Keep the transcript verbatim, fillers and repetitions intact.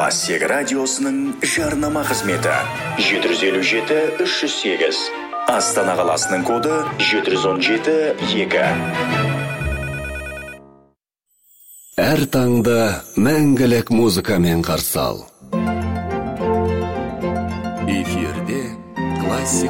Асек радиосының жарнама қызметі жеті жүз елу жеті үш жүз сегіз. Астана қаласының коды жеті жүз он жеті екі. Әр таңда мәңгілік музыкамен қарсы ал. Эфирде классик